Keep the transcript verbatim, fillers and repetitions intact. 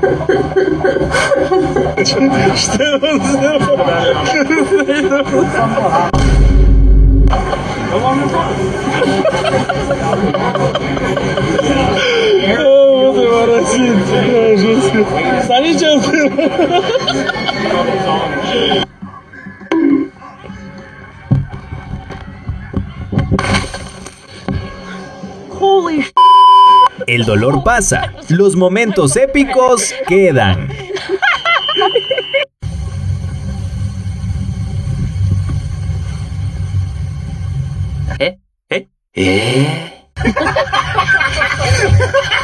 Holy sh**. El dolor pasa, los momentos épicos quedan. ¿Eh? ¿Eh? ¿Eh?